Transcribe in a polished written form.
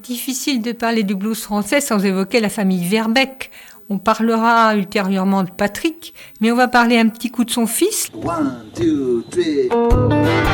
Difficile de parler du blues français sans évoquer la famille Verbeek. On parlera ultérieurement de Patrick, mais on va parler un petit coup de son fils. 1, 2, 3.